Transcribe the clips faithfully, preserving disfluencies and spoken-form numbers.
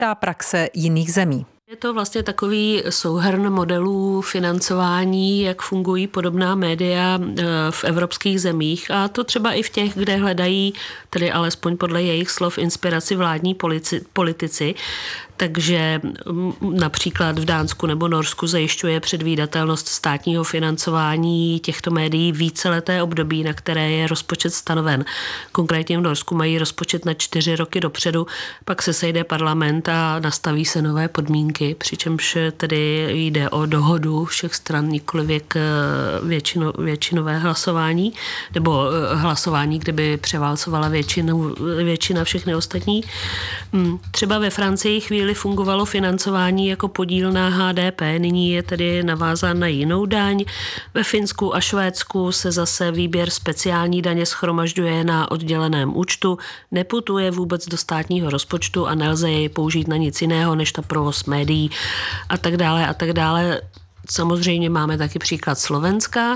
dá praxe jiných zemí. Je to vlastně takový souhrn modelů financování, jak fungují podobná média v evropských zemích, a to třeba i v těch, kde hledají, tedy alespoň podle jejich slov, inspiraci vládní politici. Takže například v Dánsku nebo Norsku zajišťuje předvídatelnost státního financování těchto médií víceleté období, na které je rozpočet stanoven. Konkrétně v Norsku mají rozpočet na čtyři roky dopředu, pak se sejde parlament a nastaví se nové podmínky, přičemž tedy jde o dohodu všech stran, nikolivěk většino, většinové hlasování, nebo hlasování, kde by převálcovala většinu, většina všechny ostatní. Třeba ve Francii chvíli fungovalo financování jako podíl na H D P, nyní je tedy navázán na jinou daň. Ve Finsku a Švédsku se zase výběr speciální daně shromažďuje na odděleném účtu, neputuje vůbec do státního rozpočtu a nelze jej použít na nic jiného než na provoz médií a tak dále a tak dále. Samozřejmě máme taky příklad Slovenska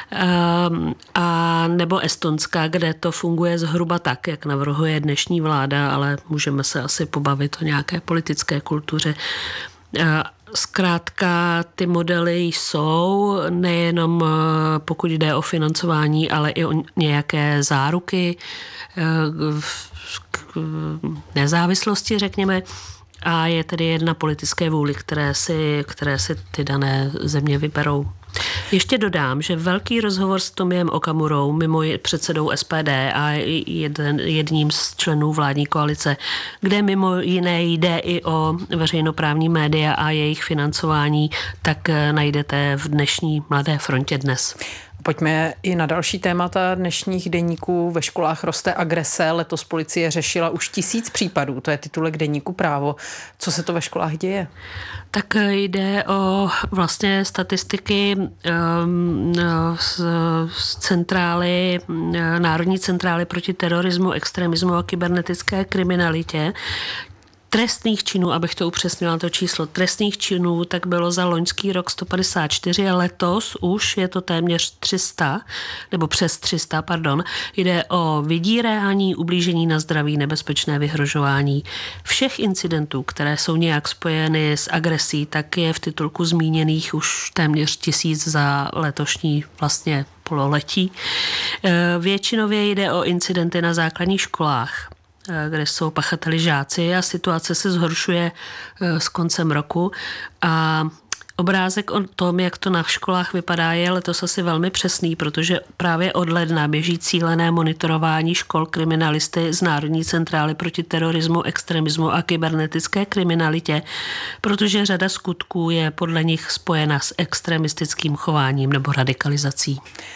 a nebo Estonska, kde to funguje zhruba tak, jak navrhuje dnešní vláda, ale můžeme se asi pobavit o nějaké politické kultuře. Zkrátka ty modely jsou nejenom pokud jde o financování, ale i o nějaké záruky nezávislosti, řekněme. A je tedy jedna politické vůli, které si, které si ty dané země vyberou. Ještě dodám, že velký rozhovor s Tomiem Okamurou, mimo předsedou S P D a jeden, jedním z členů vládní koalice, kde mimo jiné jde i o veřejnoprávní média a jejich financování, tak najdete v dnešní Mladé frontě dnes. Pojďme i na další témata dnešních deníků. Ve školách roste agrese. Letos policie řešila už tisíc případů. To je titulek deníku Právo. Co se to ve školách děje? Tak jde o vlastně statistiky um, z, z centrály, Národní centrály proti terorismu, extremismu a kybernetické kriminalitě. Trestných činů, abych to upřesnila, to číslo trestných činů, tak bylo za loňský rok sto padesát čtyři a letos už je to téměř tři sta, nebo přes tři sta, pardon. Jde o vydírání, ublížení na zdraví, nebezpečné vyhrožování. Všech incidentů, které jsou nějak spojeny s agresí, tak je v titulku zmíněných už téměř tisíc za letošní vlastně pololetí. Většinově jde o incidenty na základních školách, kde jsou pachateli žáci a situace se zhoršuje s koncem roku a obrázek o tom, jak to na školách vypadá, je letos asi velmi přesný, protože právě od ledna běží cílené monitorování škol kriminalisty z Národní centrály proti terorismu, extremismu a kybernetické kriminalitě, protože řada skutků je podle nich spojena s extremistickým chováním nebo radikalizací.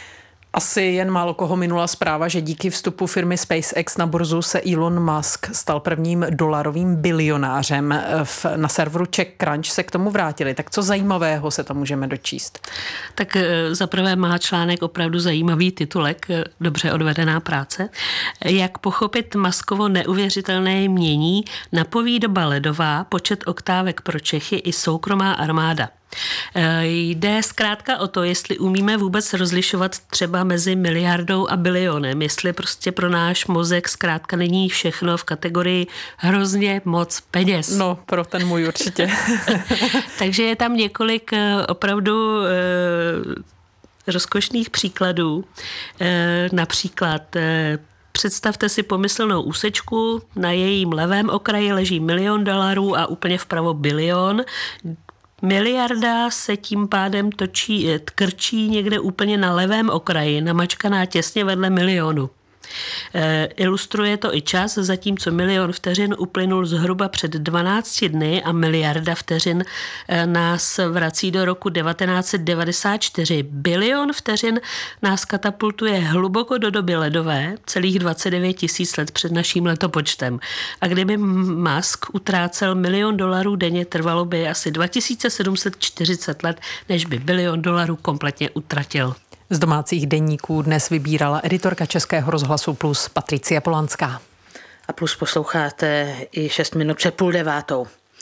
Asi jen málo koho minula zpráva, že díky vstupu firmy SpaceX na burzu se Elon Musk stal prvním dolarovým bilionářem. V, na serveru CzechCrunch se k tomu vrátili. Tak co zajímavého se tam můžeme dočíst? Tak zaprvé má článek opravdu zajímavý titulek, dobře odvedená práce. Jak pochopit Muskovo neuvěřitelné jmění, napoví doba ledová, počet oktávek pro Čechy i soukromá armáda. Jde zkrátka o to, jestli umíme vůbec rozlišovat třeba mezi miliardou a bilionem, jestli prostě pro náš mozek zkrátka není všechno v kategorii hrozně moc peněz. No, pro ten můj určitě. Takže je tam několik opravdu eh, rozkošných příkladů. Eh, například eh, představte si pomyslnou úsečku, na jejím levém okraji leží milion dolarů a úplně vpravo bilion. Miliarda se tím pádem točí, krčí někde úplně na levém okraji, namačkaná těsně vedle milionu. E, ilustruje to i čas, zatímco milion vteřin uplynul zhruba před dvanácti dny a miliarda vteřin e, nás vrací do roku devatenáct set devadesát čtyři. Bilion vteřin nás katapultuje hluboko do doby ledové, celých dvacet devět tisíc let před naším letopočtem. A kdyby Musk utrácel milion dolarů denně, trvalo by asi dva tisíce sedm set čtyřicet let, než by bilion dolarů kompletně utratil. Z domácích deníků dnes vybírala editorka Českého rozhlasu Plus Patricie Polanská. A Plus posloucháte i šest minut před půl devátou.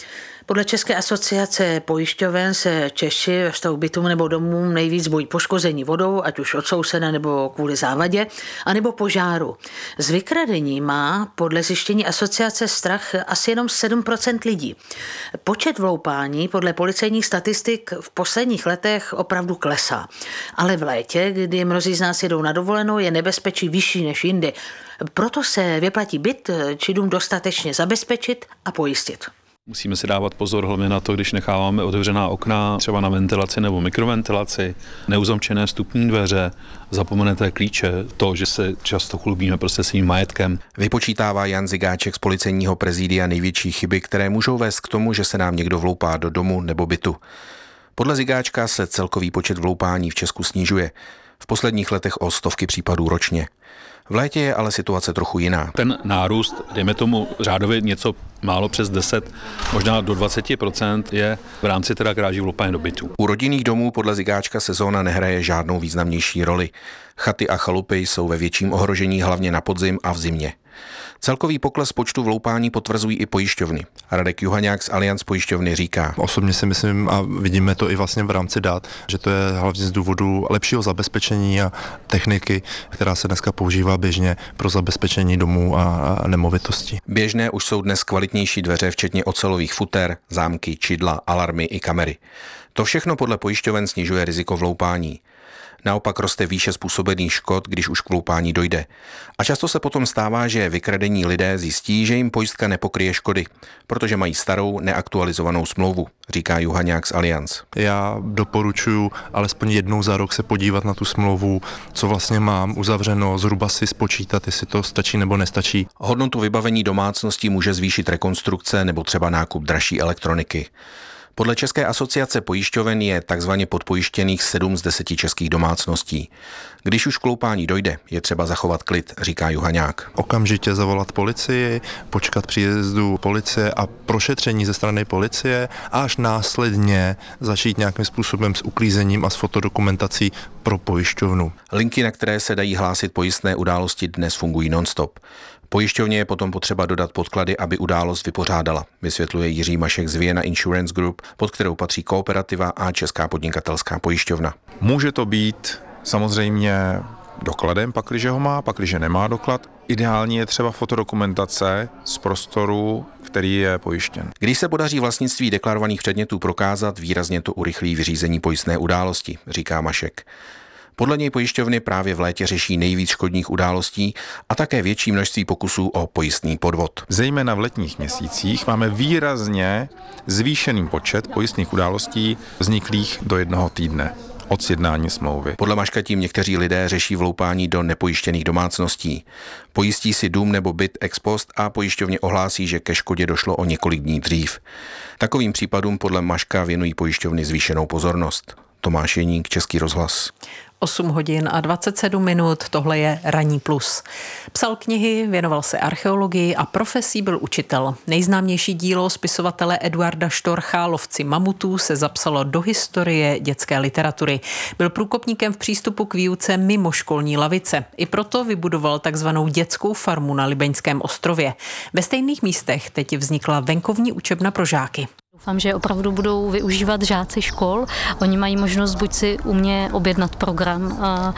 Podle České asociace pojišťoven se Češi ve vztahu bytům nebo domům nejvíc bojí poškození vodou, ať už odsousené nebo kvůli závadě, anebo požáru. Z vykradení má podle zjištění asociace strach asi jenom sedm procent lidí. Počet vloupání podle policejních statistik v posledních letech opravdu klesá. Ale v létě, kdy mnozí z nás jedou na dovolenou, je nebezpečí vyšší než jindy. Proto se vyplatí byt či dům dostatečně zabezpečit a pojistit. Musíme si dávat pozor hlavně na to, když necháváme otevřená okna, třeba na ventilaci nebo mikroventilaci, neuzamčené vstupní dveře, zapomenuté klíče, to, že se často chlubíme prostě svým majetkem. Vypočítává Jan Zigáček z policejního prezidia největší chyby, které můžou vést k tomu, že se nám někdo vloupá do domu nebo bytu. Podle Zigáčka se celkový počet vloupání v Česku snižuje. V posledních letech o stovky případů ročně. V létě je ale situace trochu jiná. Ten nárůst, dejme tomu řádově něco málo přes deset, možná do dvacet procent je v rámci teda kráží vloupání do bytů. U rodinných domů podle Zigáčka sezóna nehraje žádnou významnější roli. Chaty a chalupy jsou ve větším ohrožení hlavně na podzim a v zimě. Celkový pokles počtu vloupání potvrzují i pojišťovny. Radek Juhaňák z Allianz pojišťovny říká. Osobně si myslím, a vidíme to i vlastně v rámci dat, že to je hlavně z důvodu lepšího zabezpečení a techniky, která se dneska používá běžně pro zabezpečení domů a nemovitostí. Běžné už jsou dnes kvalitnější dveře, včetně ocelových futer, zámky, čidla, alarmy i kamery. To všechno podle pojišťoven snižuje riziko vloupání. Naopak roste výše způsobených škod, když už k vloupání dojde. A často se potom stává, že vykradení lidé zjistí, že jim pojistka nepokryje škody, protože mají starou, neaktualizovanou smlouvu, říká Juhaňák z Allianz. Já doporučuji alespoň jednou za rok se podívat na tu smlouvu, co vlastně mám uzavřeno, zhruba si spočítat, jestli to stačí nebo nestačí. Hodnotu vybavení domácností může zvýšit rekonstrukce nebo třeba nákup dražší elektroniky. Podle České asociace pojišťoven je takzvaně podpojištěných sedm z deseti českých domácností. Když už k vloupání dojde, je třeba zachovat klid, říká Juhaňák. Okamžitě zavolat policii, počkat příjezdu policie a prošetření ze strany policie a až následně začít nějakým způsobem s uklízením a s fotodokumentací pro pojišťovnu. Linky, na které se dají hlásit pojistné události, dnes fungují non-stop. Pojišťovně je potom potřeba dodat podklady, aby událost vypořádala, vysvětluje Jiří Mašek z Vienna Insurance Group, pod kterou patří Kooperativa a Česká podnikatelská pojišťovna. Může to být samozřejmě dokladem, pakliže ho má, pakliže nemá doklad. Ideální je třeba fotodokumentace z prostoru, který je pojištěn. Když se podaří vlastnictví deklarovaných předmětů prokázat, výrazně to urychlí vyřízení pojistné události, říká Mašek. Podle něj pojišťovny právě v létě řeší nejvíc škodních událostí a také větší množství pokusů o pojistný podvod. Zejména v letních měsících máme výrazně zvýšený počet pojistných událostí vzniklých do jednoho týdne od sjednání smlouvy. Podle Maška tím někteří lidé řeší vloupání do nepojištěných domácností. Pojistí si dům nebo byt ex post a pojišťovně ohlásí, že ke škodě došlo o několik dní dřív. Takovým případům podle Maška věnují pojišťovny zvýšenou pozornost. Tomáš Jeník, Český rozhlas. osm hodin a dvacet sedm minut, tohle je Ranní plus. Psal knihy, věnoval se archeologii a profesí byl učitel. Nejznámější dílo spisovatele Eduarda Štorcha Lovci mamutů se zapsalo do historie dětské literatury. Byl průkopníkem v přístupu k výuce mimo školní lavice. I proto vybudoval takzvanou dětskou farmu na Libeňském ostrově. Ve stejných místech teď vznikla venkovní učebna pro žáky. Doufám, že opravdu budou využívat žáci škol. Oni mají možnost buď si u mě objednat program,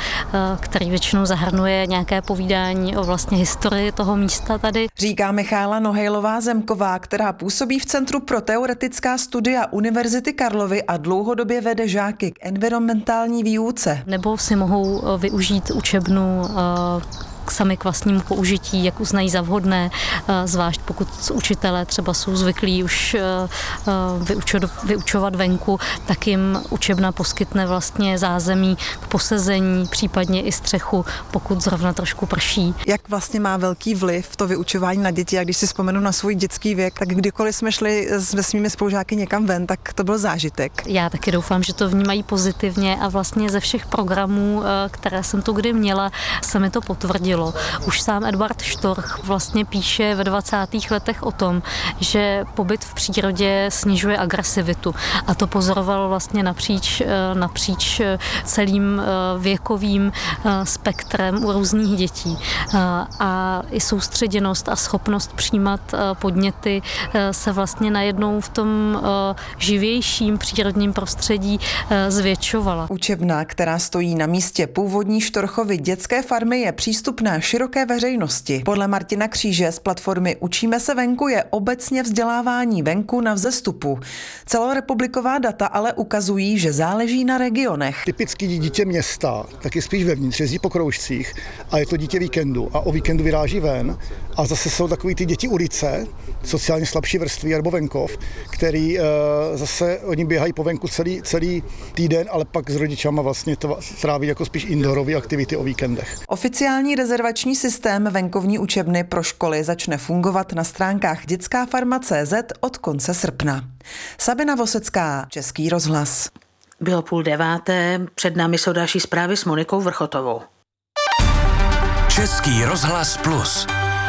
který většinou zahrnuje nějaké povídání o vlastně historii toho místa tady. Říká Michaela Nohejlová-Zemková, která působí v Centru pro teoretická studia Univerzity Karlovy a dlouhodobě vede žáky k environmentální výuce. Nebo si mohou využít učebnu sami k vlastnímu použití, jak uznají za vhodné, zvlášť pokud učitelé třeba jsou zvyklí už vyučovat venku, tak jim učebna poskytne vlastně zázemí k posezení, případně i střechu, pokud zrovna trošku prší. Jak vlastně má velký vliv to vyučování na děti? A když si vzpomenu na svůj dětský věk, tak kdykoliv jsme šli s svými spolužáky někam ven, tak to byl zážitek. Já taky doufám, že to vnímají pozitivně a vlastně ze všech programů, které jsem tu kdy měla, se mi to potvrdilo. potvrdilo. Už sám Edward Storch vlastně píše ve dvacátých letech o tom, že pobyt v přírodě snižuje agresivitu. A to pozoroval vlastně napříč, napříč celým věkovým spektrem u různých dětí. A i soustředěnost a schopnost přijímat podněty se vlastně najednou v tom živějším přírodním prostředí zvětšovala. Učebna, která stojí na místě původní Štorchovy dětské farmy, je přístupná široké veřejnosti. Podle Martina Kříže z platformy Učíme se venku je obecně vzdělávání venku na vzestupu. Celorepubliková data ale ukazují, že záleží na regionech. Typický dítě města, tak je spíš vevnitř, jezdí po kroužcích a je to dítě víkendu a o víkendu vyráží ven. A zase jsou takový ty děti ulice, sociálně slabší vrstvy nebo venkov, který e, zase oni běhají po venku celý, celý týden, ale pak s rodičama vlastně to tráví jako spíš indoorový aktivity o víkendech. Oficiální rezervační systém venkovní učebny pro školy začne fungovat na stránkách dětská farma tečka cé zet od konce srpna. Sabina Vosecká, Český rozhlas. Bylo půl deváté, před námi jsou další zprávy s Monikou Vrchotovou. Český rozhlas plus.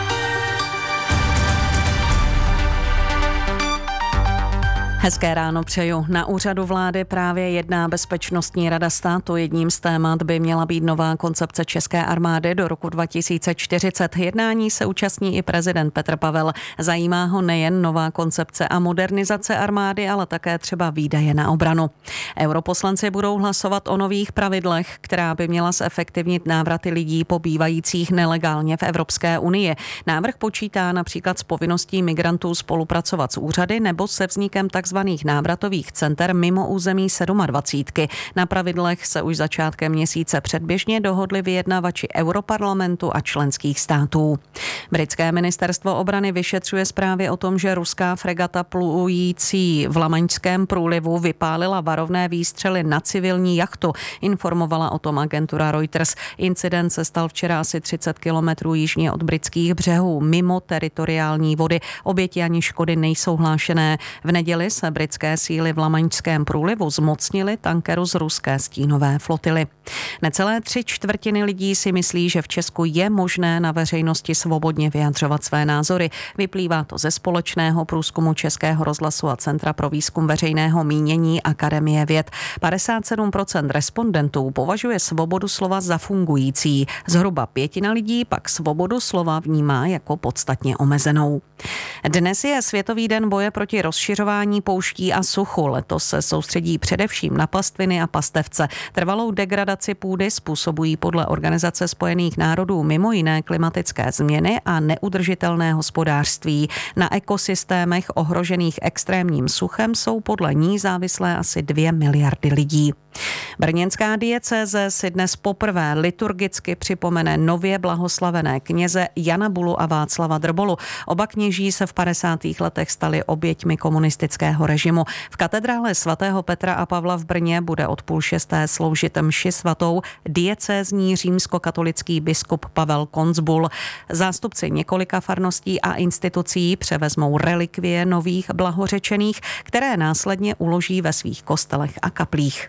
Hezké ráno přeju. Na úřadu vlády právě jedná Bezpečnostní rada státu. Jedním z témat by měla být nová koncepce české armády do roku dva tisíce čtyřicet. Jednání se účastní i prezident Petr Pavel. Zajímá ho nejen nová koncepce a modernizace armády, ale také třeba výdaje na obranu. Europoslanci budou hlasovat o nových pravidlech, která by měla zefektivnit návraty lidí pobývajících nelegálně v Evropské unii. Návrh počítá například s povinností migrantů spolupracovat s úřady nebo se vznikem tzv. Návratových center mimo území sedmadvacítky. Na pravidlech se už začátkem měsíce předběžně dohodli vyjednavači Europarlamentu a členských států. Britské ministerstvo obrany vyšetřuje zprávy o tom, že ruská fregata plující v Lamaňském průlivu vypálila varovné výstřely na civilní jachtu. Informovala o tom agentura Reuters. Incident se stal včera asi třicet kilometrů jižně od britských břehů, mimo teritoriální vody. Oběti ani škody nejsou hlášené. V neděli se britské síly v Lamaňském průlivu zmocnily tankeru z ruské stínové flotily. Necelé tři čtvrtiny lidí si myslí, že v Česku je možné na veřejnosti svobodně vyjadřovat své názory. Vyplývá to ze společného průzkumu Českého rozhlasu a Centra pro výzkum veřejného mínění Akademie věd. padesát sedm procent respondentů považuje svobodu slova za fungující. Zhruba pětina lidí pak svobodu slova vnímá jako podstatně omezenou. Dnes je Světový den boje proti rozšiřování pouští a suchu. Letos se soustředí především na pastviny a pastevce. Trvalou degradaci půdy způsobují podle Organizace spojených národů mimo jiné klimatické změny a neudržitelné hospodářství. Na ekosystémech ohrožených extrémním suchem jsou podle ní závislé asi dvě miliardy lidí. Brněnská diecéze si dnes poprvé liturgicky připomene nově blahoslavené kněze Jana Bulu a Václava Drbolu. Oba kněží se v padesátých letech stali oběťmi komunistického režimu. V katedrále svatého Petra a Pavla v Brně bude od půl šesté sloužit mši svatou diecézní římskokatolický biskup Pavel Koncbul. Zástupci několika farností a institucí převezmou relikvie nových blahořečených, které následně uloží ve svých kostelech a kaplích.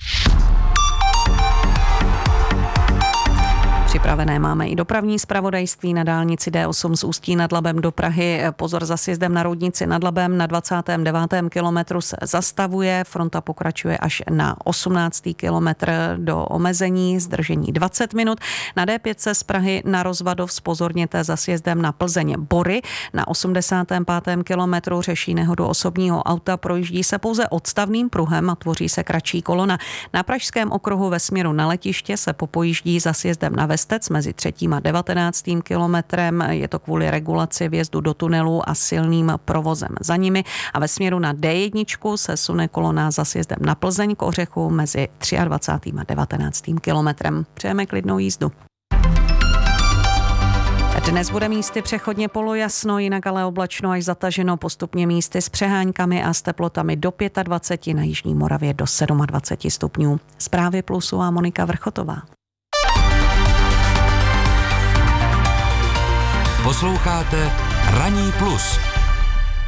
Připravené máme i dopravní zpravodajství na dálnici D osm z Ústí nad Labem do Prahy. Pozor za sjezdem na Roudnici nad Labem na dvacátém devátém kilometru se zastavuje. Fronta pokračuje až na osmnáctý kilometr do omezení, zdržení dvacet minut. Na D pět z Prahy na Rozvadov zpozorněte za sjezdem na Plzeň Bory. Na osmdesátém pátém kilometru řeší nehodu osobního auta, projíždí se pouze odstavným pruhem a tvoří se kratší kolona. Na Pražském okruhu ve směru na letiště se popojíždí za sjezdem na Vestec mezi třetím a devatenáctým kilometrem. Je to kvůli regulaci vjezdu do tunelu a silným provozem za nimi. A ve směru na D jedna se sune kolona za sjezdem na Plzeň k Ořechu mezi dvacátým třetím a devatenáctým kilometrem. Přejeme klidnou jízdu. Dnes bude místy přechodně polojasno, jinak ale oblačno až zataženo, postupně místy s přehánkami a s teplotami do dvacet pět, na jižní Moravě do dvacet sedm stupňů. Zprávy Plusu a Monika Vrchotová. Posloucháte Ranní plus.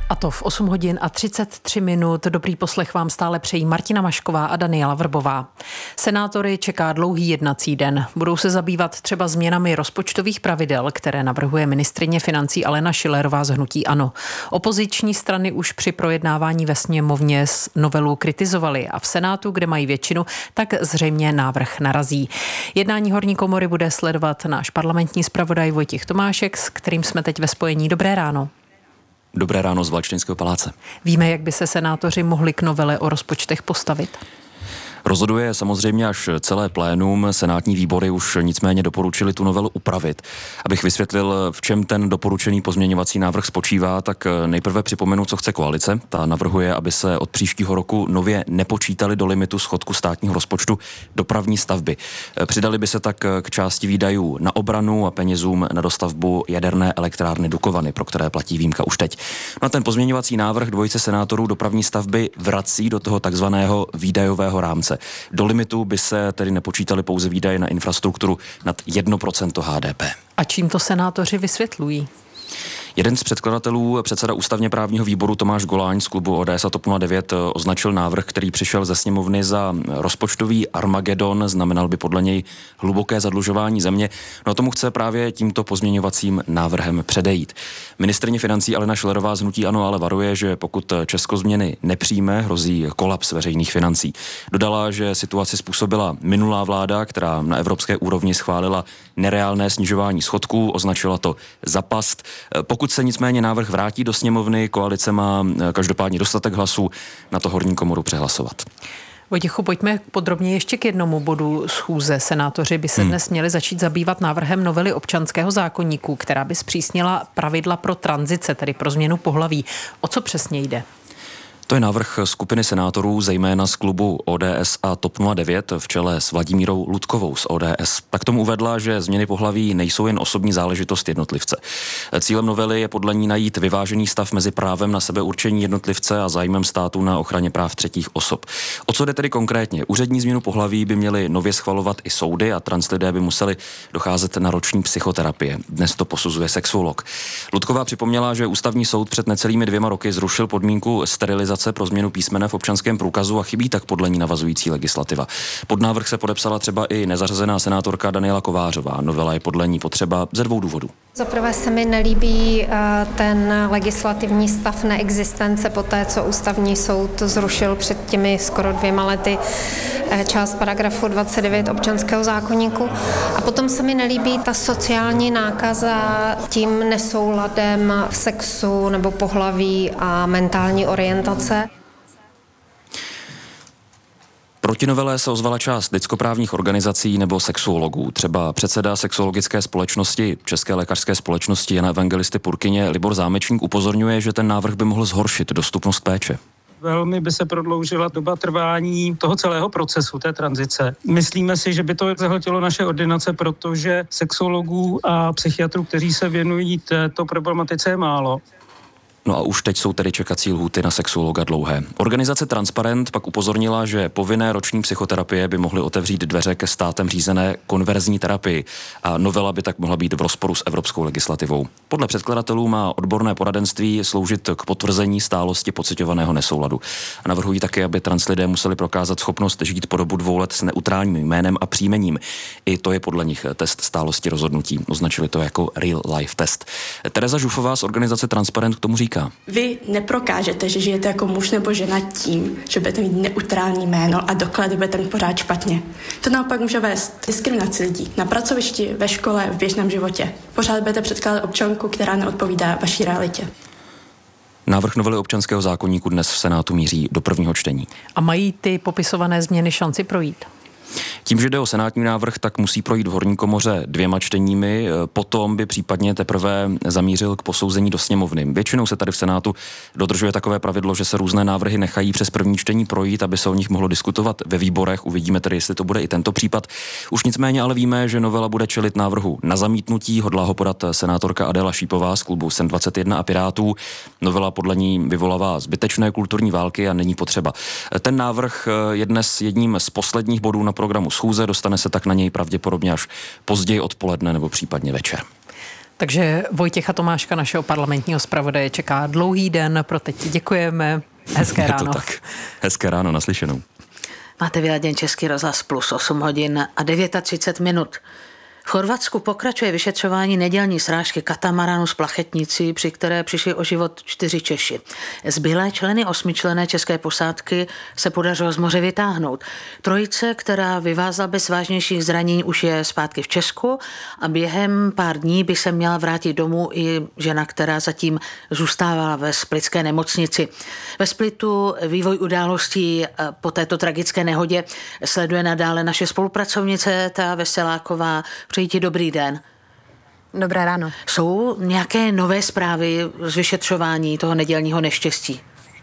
A to v osm hodin a třicet tři minut. Dobrý poslech vám stále přejí Martina Mašková a Daniela Vrbová. Senátory čeká dlouhý jednací den. Budou se zabývat třeba změnami rozpočtových pravidel, které navrhuje ministryně financí Alena Schillerová z hnutí ANO. Opoziční strany už při projednávání ve sněmovně novelu kritizovaly a v Senátu, kde mají většinu, tak zřejmě návrh narazí. Jednání horní komory bude sledovat náš parlamentní zpravodaj Vojtěch Tomášek, s kterým jsme teď ve spojení. Dobré ráno. Dobré ráno z Valčtenského paláce. Víme, jak by se senátoři mohli k novele o rozpočtech postavit? Rozhoduje samozřejmě až celé plénum. Senátní výbory už nicméně doporučili tu novelu upravit. Abych vysvětlil, v čem ten doporučený pozměňovací návrh spočívá, tak nejprve připomenu, co chce koalice. Ta navrhuje, aby se od příštího roku nově nepočítali do limitu schodku státního rozpočtu dopravní stavby. Přidali by se tak k části výdajů na obranu a penězům na dostavbu jaderné elektrárny Dukovany, pro které platí výjimka už teď. No a ten pozměňovací návrh dvojice senátorů dopravní stavby vrací do toho takzvaného výdajového rámce. Do limitu by se tedy nepočítali pouze výdaje na infrastrukturu nad jedno procento H D P. A čím to senátoři vysvětlují? Jeden z předkladatelů, předseda ústavně právního výboru Tomáš Goláň z klubu O D S a TOP nula devět označil návrh, který přišel ze sněmovny za rozpočtový armagedon, znamenal by podle něj hluboké zadlužování země. No a tomu chce právě tímto pozměňovacím návrhem předejít. Ministryně financí Alena Schillerová z hnutí ANO ale varuje, že pokud Česko změny nepřijme, hrozí kolaps veřejných financí. Dodala, že situaci způsobila minulá vláda, která na evropské úrovni schválila nereálné snižování schodků, označila to za past. Pokud se nicméně návrh vrátí do sněmovny, koalice má každopádně dostatek hlasů na to horní komoru přehlasovat. Vojtěchu, pojďme podrobně ještě k jednomu bodu schůze. Senátoři by se hmm. dnes měli začít zabývat návrhem novely občanského zákoníku, která by zpřísnila pravidla pro tranzice, tedy pro změnu pohlaví. O co přesně jde? To je návrh skupiny senátorů, zejména z klubu O D S a TOP nula devět v čele s Vladimírou Ludkovou z O D S. Tak tomu uvedla, že změny pohlaví nejsou jen osobní záležitost jednotlivce. Cílem novely je podle ní najít vyvážený stav mezi právem na sebeurčení jednotlivce a zájmem státu na ochraně práv třetích osob. O co jde tedy konkrétně? Úřední změnu pohlaví by měly nově schvalovat i soudy a translidé by museli docházet na roční psychoterapie. Dnes to posuzuje sexuolog. Ludková připomněla, že ústavní soud před necelými dvěma roky zrušil podmínku sterilizace pro změnu písmene v občanském průkazu a chybí tak podle ní navazující legislativa. Pod návrh se podepsala třeba i nezařazená senátorka Daniela Kovářová. Novela je podle ní potřeba ze dvou důvodů. Za prvé se mi nelíbí ten legislativní stav neexistence po té, co ústavní soud zrušil před těmi skoro dvěma lety část paragrafu dvacet devět občanského zákoníku. A potom se mi nelíbí ta sociální nákaza tím nesouladem sexu nebo pohlaví a mentální orientace. Proti novele se ozvala část lidskoprávních organizací nebo sexuologů. Třeba předseda sexuologické společnosti České lékařské společnosti Jana Evangelisty Purkyně Libor Zámečník upozorňuje, že ten návrh by mohl zhoršit dostupnost péče. Velmi by se prodloužila doba trvání toho celého procesu, té tranzice. Myslíme si, že by to zahltilo naše ordinace, protože sexuologů a psychiatrů, kteří se věnují této problematice, je málo. No a už teď jsou tedy čekací lhůty na sexuologa dlouhé. Organizace Transparent pak upozornila, že povinné roční psychoterapie by mohly otevřít dveře ke státem řízené konverzní terapii a novela by tak mohla být v rozporu s evropskou legislativou. Podle předkladatelů má odborné poradenství sloužit k potvrzení stálosti pociťovaného nesouladu. A navrhují také, aby translidé museli prokázat schopnost žít po dobu dvou let s neutrálním jménem a příjmením. I to je podle nich test stálosti rozhodnutí. Označili to jako real life test. Tereza Žufová z organizace Transparent k tomu říká: Vy neprokážete, že žijete jako muž nebo žena tím, že budete mít neutrální jméno a doklady budete mít pořád špatně. To naopak může vést diskriminaci lidí na pracovišti, ve škole, v běžném životě. Pořád budete předkládat občanku, která neodpovídá vaší realitě. Návrh novely občanského zákoníku dnes v Senátu míří do prvního čtení. A mají ty popisované změny šanci projít? Tím, že jde o senátní návrh, tak musí projít v horní komoře dvěma čteními, potom by případně teprve zamířil k posouzení do sněmovny. Většinou se tady v Senátu dodržuje takové pravidlo, že se různé návrhy nechají přes první čtení projít, aby se o nich mohlo diskutovat ve výborech. Uvidíme tedy, jestli to bude i tento případ. Už nicméně ale víme, že novela bude čelit návrhu na zamítnutí. Hodlá ho podat senátorka Adéla Šípová z klubu SEM dvacet jedna a Pirátů. Novela podle ní vyvolává zbytečné kulturní války a není potřeba. Ten návrh je dnes jedním z posledních bodů na programu schůze, dostane se tak na něj pravděpodobně až později odpoledne nebo případně večer. Takže Vojtěcha Tomáška, našeho parlamentního zpravodaje, čeká dlouhý den. Pro teď děkujeme. Hezké ráno. Je to tak. Hezké ráno, naslyšenou. Máte vyladěn Český rozhlas Plus, osm hodin a třicet devět minut. V Chorvatsku pokračuje vyšetřování nedělní srážky katamaranu s plachetnicí, při které přišli o život čtyři Češi. Zbylé členy osmičlenné české posádky se podařilo z moře vytáhnout. Trojice, která vyvázla bez vážnějších zranění, už je zpátky v Česku a během pár dní by se měla vrátit domů i žena, která zatím zůstávala ve splitské nemocnici. Ve Splitu vývoj událostí po této tragické nehodě sleduje nadále naše spolupracovnice Ta Veseláková. Přeji ti dobrý den. Dobré ráno. Jsou nějaké nové zprávy z vyšetřování toho nedělního neštěstí?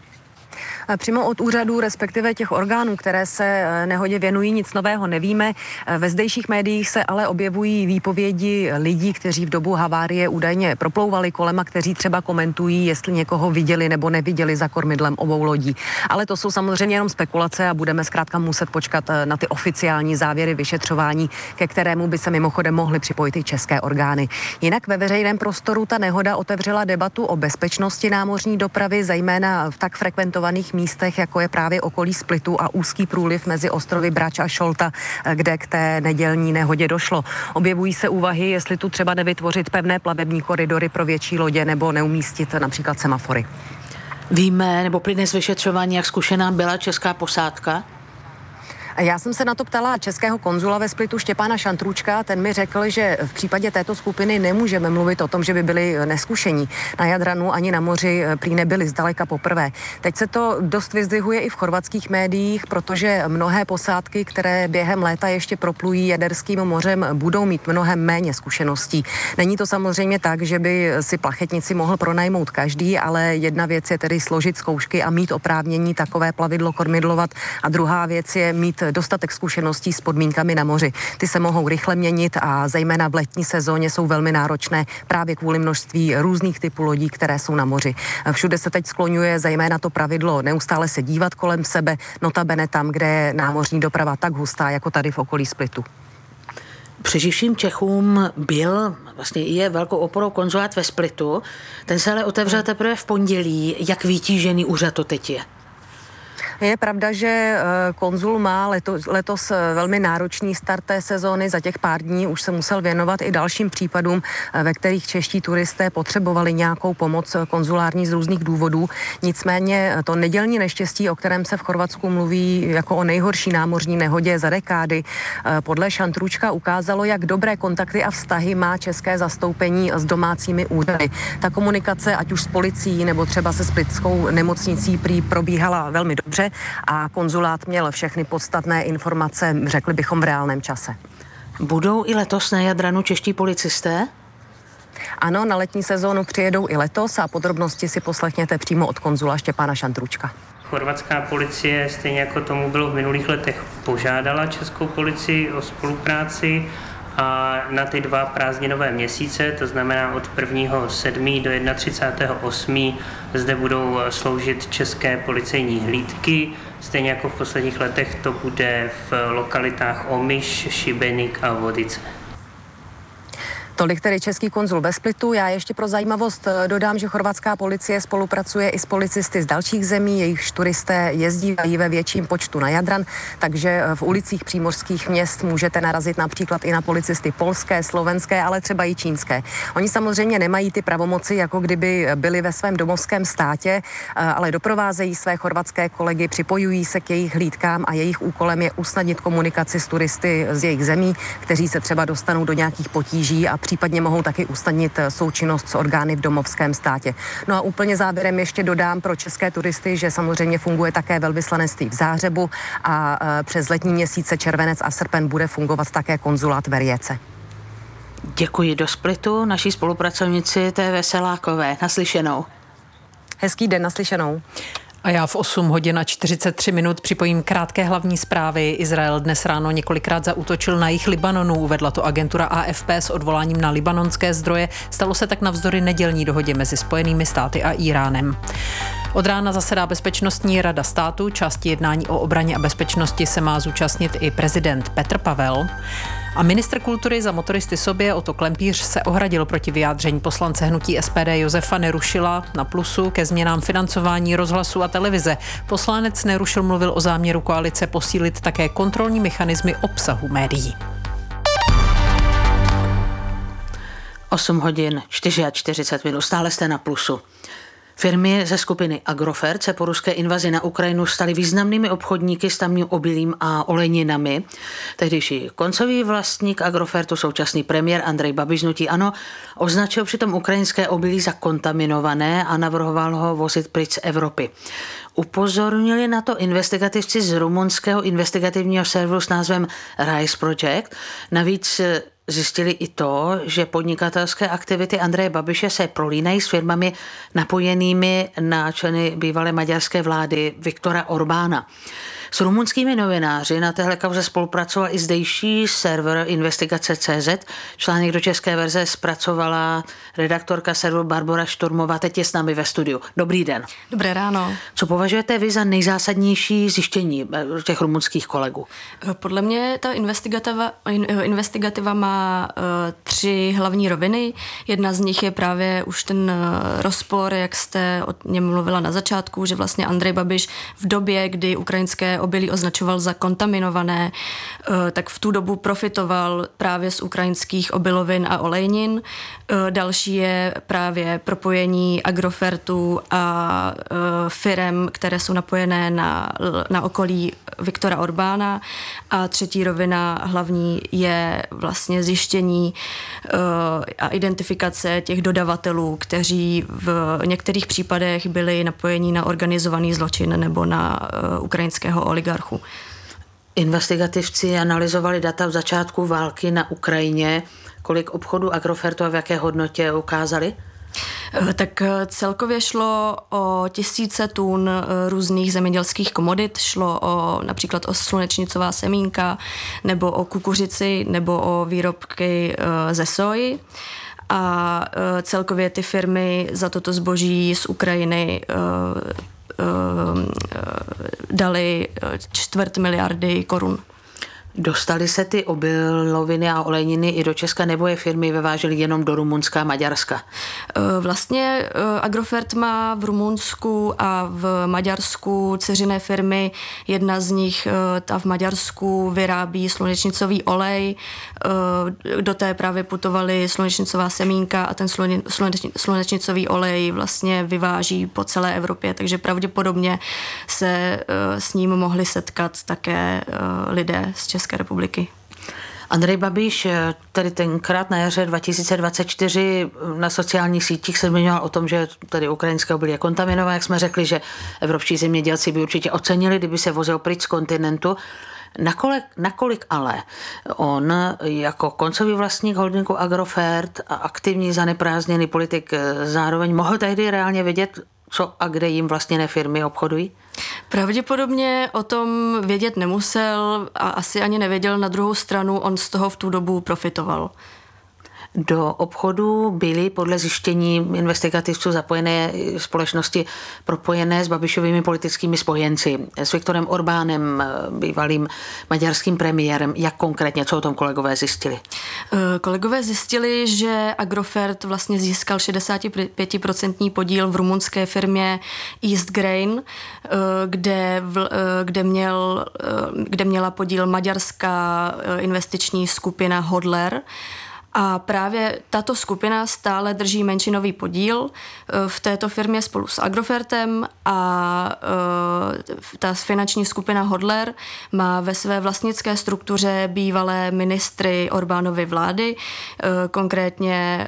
Přímo od úřadů, respektive těch orgánů, které se nehodě věnují, nic nového nevíme. Ve zdejších médiích se ale objevují výpovědi lidí, kteří v dobu havárie údajně proplouvali kolem a kteří třeba komentují, jestli někoho viděli nebo neviděli za kormidlem obou lodí. Ale to jsou samozřejmě jenom spekulace a budeme zkrátka muset počkat na ty oficiální závěry vyšetřování, ke kterému by se mimochodem mohly připojit i české orgány. Jinak ve veřejném prostoru ta nehoda otevřela debatu o bezpečnosti námořní dopravy, zejména v tak frekventovaných místech, jako je právě okolí Splitu a úzký průliv mezi ostrovy Brač a Šolta, kde k té nedělní nehodě došlo. Objevují se úvahy, jestli tu třeba nevytvořit pevné plavební koridory pro větší lodě nebo neumístit například semafory. Víme, nebo plyne z vyšetřování, jak zkušená byla česká posádka? Já jsem se na to ptala českého konzula ve Splitu Štěpána Šantrůčka, ten mi řekl, že v případě této skupiny nemůžeme mluvit o tom, že by byli neskušení. Na Jadranu ani na moři prý nebyli zdaleka poprvé. Teď se to dost vyzdvihuje i v chorvatských médiích, protože mnohé posádky, které během léta ještě proplují Jaderským mořem, budou mít mnohem méně zkušeností. Není to samozřejmě tak, že by si plachetnici mohl pronajmout každý, ale jedna věc je tedy složit zkoušky a mít oprávnění takové plavidlo kormidlovat a druhá věc je mít dostatek zkušeností s podmínkami na moři. Ty se mohou rychle měnit a zejména v letní sezóně jsou velmi náročné právě kvůli množství různých typů lodí, které jsou na moři. Všude se teď skloňuje zejména to pravidlo neustále se dívat kolem sebe, notabene tam, kde je námořní doprava tak hustá, jako tady v okolí Splitu. Přeživším Čechům byl, vlastně je velkou oporou konzulát ve Splitu. Ten se ale otevřel teprve v pondělí. Jak vytížený úřad to teď je? Je pravda, že konzul má letos, letos velmi náročný start té sezóny. Za těch pár dní už se musel věnovat i dalším případům, ve kterých čeští turisté potřebovali nějakou pomoc konzulární z různých důvodů. Nicméně to nedělní neštěstí, o kterém se v Chorvatsku mluví jako o nejhorší námořní nehodě za dekády, podle Šantrůčka ukázalo, jak dobré kontakty a vztahy má české zastoupení s domácími úřady. Ta komunikace, ať už s policií nebo třeba se splitskou nemocnicí, prý probíhala velmi dobře a konzulát měl všechny podstatné informace, řekli bychom, v reálném čase. Budou i letos na Jadranu čeští policisté? Ano, na letní sezónu přijedou i letos a podrobnosti si poslechněte přímo od konzula Štěpána Šantrůčka. Chorvatská policie, stejně jako tomu bylo v minulých letech, požádala českou policii o spolupráci a na ty dva prázdninové měsíce, to znamená od prvního sedmého do třicátého prvního osmého zde budou sloužit české policejní hlídky. Stejně jako v posledních letech to bude v lokalitách Omiš, Šibenik a Vodice. Tolik tedy český konzul ve Splitu. Já ještě pro zajímavost dodám, že chorvatská policie spolupracuje i s policisty z dalších zemí, jejichž turisté jezdí ve větším počtu na Jadran, takže v ulicích přímořských měst můžete narazit například i na policisty polské, slovenské, ale třeba i čínské. Oni samozřejmě nemají ty pravomoci, jako kdyby byli ve svém domovském státě, ale doprovázejí své chorvatské kolegy, připojují se k jejich hlídkám a jejich úkolem je usnadnit komunikaci s turisty z jejich zemí, kteří se třeba dostanou do nějakých potíží a případně mohou taky usnadnit součinnost s orgány v domovském státě. No a úplně závěrem ještě dodám pro české turisty, že samozřejmě funguje také velvyslanectví v Záhřebu a přes letní měsíce červenec a srpen bude fungovat také konzulát v Rijece. Děkuji do Splitu naší spolupracovnici Té Veselákové. Naslyšenou. Hezký den, naslyšenou. A já v osm hodin a čtyřicet tři minut připojím krátké hlavní zprávy. Izrael dnes ráno několikrát zaútočil na jih Libanonu, uvedla to agentura A F P s odvoláním na libanonské zdroje. Stalo se tak navzdory nedělní dohodě mezi Spojenými státy a Íránem. Od rána zasedá Bezpečnostní rada státu, části jednání o obraně a bezpečnosti se má zúčastnit i prezident Petr Pavel. A ministr kultury Za motoristy sobě Otto Klempíř se ohradil proti vyjádření poslance hnutí S P D Josefa Nerušila na Plusu ke změnám financování rozhlasu a televize. Poslanec Nerušil mluvil o záměru koalice posílit také kontrolní mechanismy obsahu médií. osm hodin čtyřicet čtyři minut, stále jste na Plusu. Firmy ze skupiny Agrofert se po ruské invazi na Ukrajinu staly významnými obchodníky s tamním obilím a olejninami. Tehdejší koncový vlastník Agrofertu, současný premiér Andrej Babiš z hnutí ANO, označil přitom ukrajinské obilí za kontaminované a navrhoval ho vozit pryč z Evropy. Upozornili na to investigativci z rumunského investigativního serveru s názvem Rise Project. Navíc zjistili i to, že podnikatelské aktivity Andreje Babiše se prolínají s firmami napojenými na členy bývalé maďarské vlády Viktora Orbána. S rumunskými novináři na téhle kauze spolupracoval i zdejší server Investigace tečka cé zet. Článek do české verze zpracovala redaktorka serveru Barbora Šturmová. Teď je s námi ve studiu. Dobrý den. Dobré ráno. Co považujete vy za nejzásadnější zjištění těch rumunských kolegů? Podle mě ta investigativa, investigativa má uh, tři hlavní roviny. Jedna z nich je právě už ten uh, rozpor, jak jste o něm mluvila na začátku, že vlastně Andrej Babiš v době, kdy ukrajinské obilí označoval za kontaminované, tak v tu dobu profitoval právě z ukrajinských obilovin a olejnin. Další je právě propojení Agrofertu a firem, které jsou napojené na, na okolí Viktora Orbána. A třetí rovina hlavní je vlastně zjištění a identifikace těch dodavatelů, kteří v některých případech byli napojení na organizovaný zločin nebo na ukrajinského oligarchu. Investigativci analyzovali data v začátku války na Ukrajině. Kolik obchodů Agrofertu a v jaké hodnotě ukázali? Tak celkově šlo o tisíce tun různých zemědělských komodit. Šlo o například o slunečnicová semínka, nebo o kukuřici, nebo o výrobky ze soji. A celkově ty firmy za toto zboží z Ukrajiny dali čtvrt miliardy korun. Dostaly se ty obiloviny a olejniny i do Česka, nebo je firmy vyvážely jenom do Rumunska a Maďarska? Vlastně Agrofert má v Rumunsku a v Maďarsku dceřiné firmy. Jedna z nich, ta v Maďarsku, vyrábí slunečnicový olej. Do té právě putovaly slunečnicová semínka a ten slunečnicový olej vlastně vyváží po celé Evropě, takže pravděpodobně se s ním mohli setkat také lidé z České republiky. Andrej Babiš tady tenkrát na jaře dva tisíce dvacet čtyři na sociálních sítích se zmiňoval o tom, že tady ukrajinské obilí je kontaminované, jak jsme řekli, že evropští zemědělci by určitě ocenili, kdyby se vozil pryč z kontinentu. Nakolik, nakolik ale on jako koncový vlastník holdingu Agrofert a aktivní zaneprázdněný politik zároveň mohl tehdy reálně vědět, co a kde jim vlastněné firmy obchodují? Pravděpodobně o tom vědět nemusel a asi ani nevěděl. Na druhou stranu on z toho v tu dobu profitoval. Do obchodu byly podle zjištění investigativců zapojené společnosti propojené s Babišovými politickými spojenci, s Viktorem Orbánem, bývalým maďarským premiérem. Jak konkrétně, co o tom kolegové zjistili? Kolegové zjistili, že Agrofert vlastně získal šedesát pět procent podíl v rumunské firmě East Grain, kde, v, kde, měl, kde měla podíl maďarská investiční skupina Hodler. A právě tato skupina stále drží menšinový podíl v této firmě spolu s Agrofertem a ta finanční skupina Hodler má ve své vlastnické struktuře bývalé ministry Orbánovy vlády, konkrétně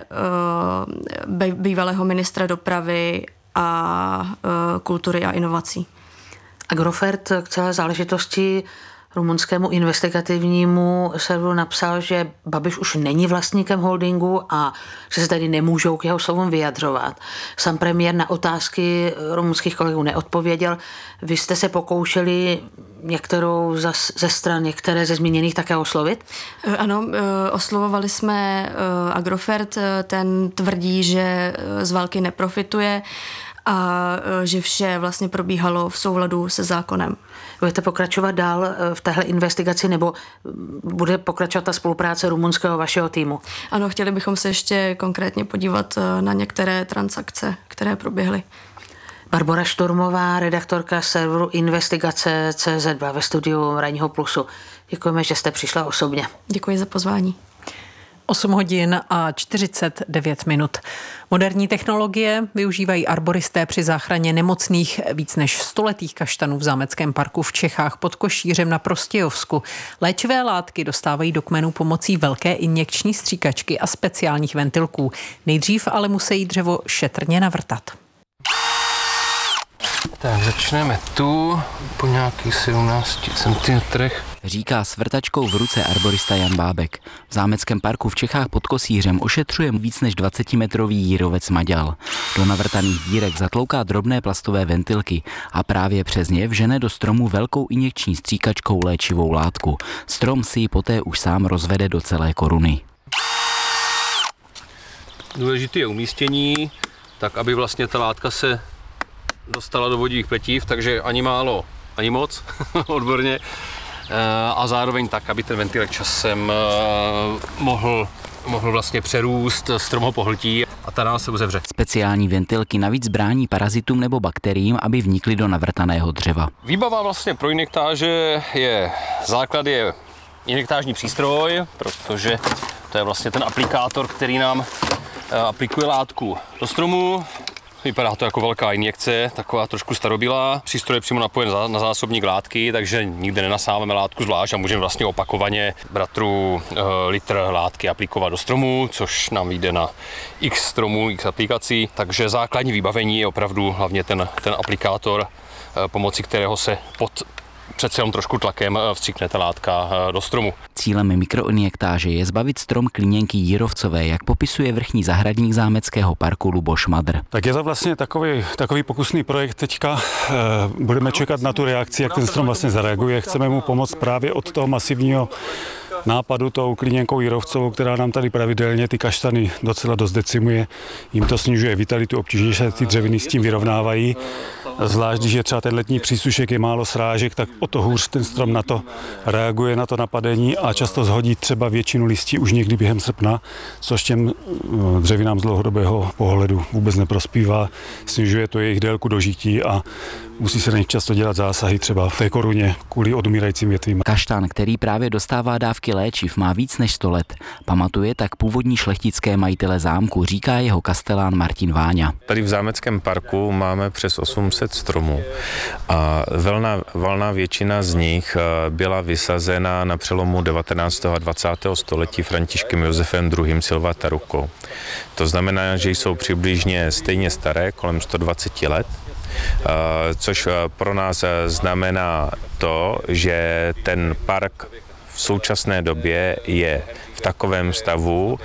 bývalého ministra dopravy a kultury a inovací. Agrofert k celé záležitosti rumunskému investigativnímu serveru napsal, že Babiš už není vlastníkem holdingu a že se tady nemůžou k jeho slovům vyjadřovat. Sam premiér na otázky rumunských kolegů neodpověděl. Vy jste se pokoušeli některou ze stran, některé ze zmíněných také oslovit? Ano, oslovovali jsme Agrofert, ten tvrdí, že z války neprofituje a že vše vlastně probíhalo v souladu se zákonem. Budete pokračovat dál v téhle investigaci nebo bude pokračovat ta spolupráce rumunského vašeho týmu? Ano, chtěli bychom se ještě konkrétně podívat na některé transakce, které proběhly. Barbora Šturmová, redaktorka serveru investigace tečka cé zet, byla ve studiu Ranního plusu. Děkujeme, že jste přišla osobně. Děkuji za pozvání. osm hodin a čtyřicet devět minut. Moderní technologie využívají arboristé při záchraně nemocných víc než stoletých kaštanů v zámeckém parku v Čechách pod Košířem na Prostějovsku. Léčivé látky dostávají do kmenů pomocí velké injekční stříkačky a speciálních ventilků. Nejdřív ale musí dřevo šetrně navrtat. Tak začneme tu po nějakých sedmnácti centimetrech. Říká s vrtačkou v ruce arborista Jan Bábek. V zámeckém parku v Čechách pod Kosířem ošetřuje víc než dvacetimetrový jírovec maďal. Do navrtaných dírek zatlouká drobné plastové ventilky a právě přes ně vžene do stromu velkou injekční stříkačkou léčivou látku. Strom si ji poté už sám rozvede do celé koruny. Důležité je umístění, tak aby vlastně ta látka se dostala do vodních pletiv, takže ani málo, ani moc, odborně. A zároveň tak, aby ten ventilek časem mohl, mohl vlastně přerůst, strom ho pohltí a ta rána se uzavře. Speciální ventilky navíc brání parazitům nebo bakteriím, aby vnikly do navrtaného dřeva. Výbava vlastně pro injektáže je, základ je injektážní přístroj, protože to je vlastně ten aplikátor, který nám aplikuje látku do stromu. Vypadá to jako velká injekce, taková trošku starobylá. Přístroj je přímo napojen na zásobník látky, takže nikde nenasáváme látku zvlášť a můžeme vlastně opakovaně bratru e, litr látky aplikovat do stromu, což nám vyjde na x stromů, x aplikací. Takže základní vybavení je opravdu hlavně ten, ten aplikátor, e, pomocí kterého se pod přece jenom trošku tlakem vstříkne ta látka do stromu. Cílem mikroinjektáže je zbavit strom klíněnky jírovcové, jak popisuje vrchní zahradník zámeckého parku Luboš Madr. Tak je to vlastně takový, takový pokusný projekt teďka. Budeme čekat na tu reakci, jak ten strom vlastně zareaguje. Chceme mu pomoct právě od toho masivního nápadu tou klíněnkou jírovcovou, která nám tady pravidelně ty kaštany docela dost decimuje. Jim to snižuje vitalitu, obtížně se ty dřeviny s tím vyrovnávají. Zvlášť, když je třeba ten letní přísušek, je málo srážek, tak o to hůř ten strom na to reaguje, na to napadení a často zhodí třeba většinu listí už někdy během srpna, což těm dřevinám z dlouhodobého pohledu vůbec neprospívá. Snižuje to jejich délku dožití a musí se na nich často dělat zásahy třeba v té koruně kvůli odumírajícím větvím. Kaštan, který právě dostává dávky léčiv, má víc než sto let. Pamatuje tak původní šlechtické majitele zámku, říká jeho kastelán Martin Váňa. Tady v zámeckém parku máme přes osm set stromů a valná, valná většina z nich byla vysazena na přelomu devatenáctého a dvacátého století Františkem Josefem druhým. Silvatarukou. To znamená, že jsou přibližně stejně staré, kolem sto dvacet let. Což pro nás znamená to, že ten park v současné době je v takovém stavu,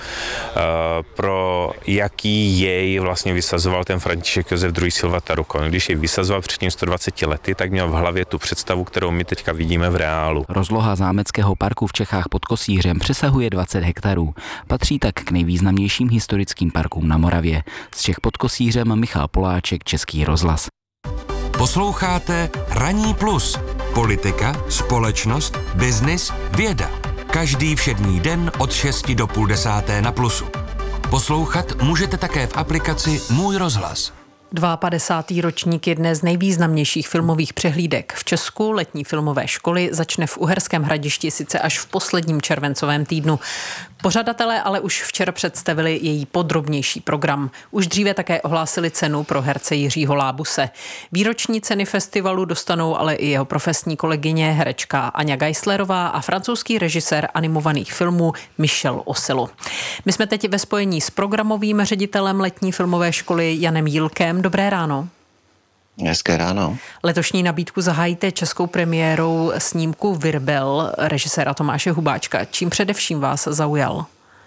pro jaký jej vlastně vysazoval ten František Josef druhý. Silvatarukou. Když jej vysazoval před tím sto dvaceti lety, tak měl v hlavě tu představu, kterou my teďka vidíme v reálu. Rozloha zámeckého parku v Čechách pod Kosířem přesahuje dvacet hektarů. Patří tak k nejvýznamnějším historickým parkům na Moravě. Z Čech pod Kosířem Michal Poláček, Český rozhlas. Posloucháte Ranní plus. Politika, společnost, biznis, věda. Každý všední den od šesti do půl desáté na Plusu. Poslouchat můžete také v aplikaci Můj rozhlas. padesátý druhý ročník jedné z nejvýznamnějších filmových přehlídek v Česku, letní filmové školy, začne v Uherském Hradišti sice až v posledním červencovém týdnu. Pořadatelé ale už včera představili její podrobnější program. Už dříve také ohlásili cenu pro herce Jiřího Lábuse. Výroční ceny festivalu dostanou ale i jeho profesní kolegyně, herečka Aňa Geislerová a francouzský režisér animovaných filmů Michel Oselo. My jsme teď ve spojení s programovým ředitelem letní filmové školy Janem Jílkem. Dobré ráno. Hezké ráno. Letošní nabídku zahájíte českou premiérou snímku Virbel režiséra Tomáše Hubáčka. Čím především vás zaujal?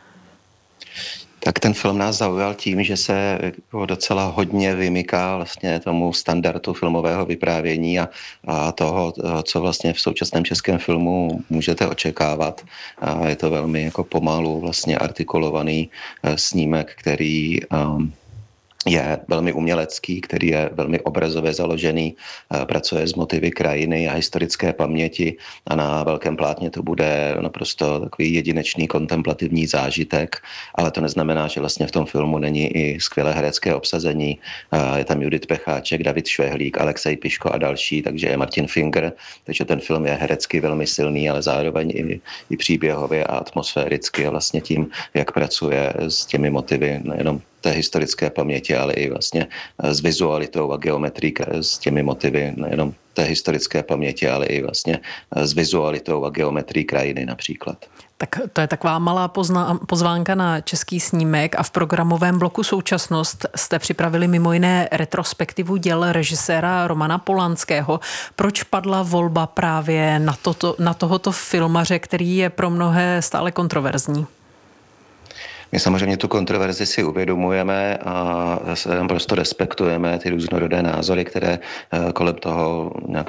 Tak ten film nás zaujal tím, že se docela hodně vymyká vlastně tomu standardu filmového vyprávění a, a toho, co vlastně v současném českém filmu můžete očekávat. A je to velmi jako pomalu vlastně artikulovaný snímek, který um, je velmi umělecký, který je velmi obrazově založený, pracuje s motivy krajiny a historické paměti a na velkém plátně to bude naprosto takový jedinečný kontemplativní zážitek, ale to neznamená, že vlastně v tom filmu není i skvělé herecké obsazení. Je tam Judith Pecháček, David Švehlík, Alexej Piško a další, takže je Martin Finger, takže ten film je herecky velmi silný, ale zároveň i, i příběhově a atmosféricky a vlastně tím, jak pracuje s těmi motivy nejenom té historické paměti, ale i vlastně s vizualitou a geometrií, s těmi motivy nejenom té historické paměti, ale i vlastně s vizualitou a geometrií krajiny například. Tak to je taková malá pozna, pozvánka na český snímek a v programovém bloku Současnost jste připravili mimo jiné retrospektivu děl režiséra Romana Polanského. Proč padla volba právě na, toto, na tohoto filmaře, který je pro mnohé stále kontroverzní? My samozřejmě tu kontroverzi si uvědomujeme a prostě respektujeme ty různorodé názory, které kolem toho nějak